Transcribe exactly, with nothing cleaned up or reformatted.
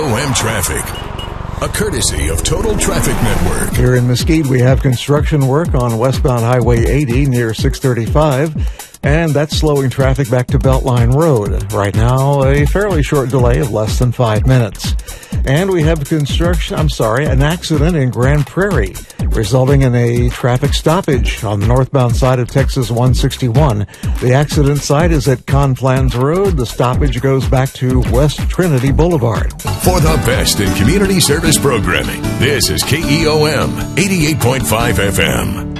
O M traffic. A courtesy of Total Traffic Network. Here in Mesquite, we have construction work on westbound Highway eighty near six thirty-five, and that's slowing traffic back to Beltline Road. Right now, a fairly short delay of less than five minutes. And we have construction, I'm sorry, an accident in Grand Prairie, resulting in a traffic stoppage on the northbound side of Texas one sixty-one. The accident site is at Conflans Road. The stoppage goes back to West Trinity Boulevard. For the best in community service programming, this is K E O M eighty-eight point five F M.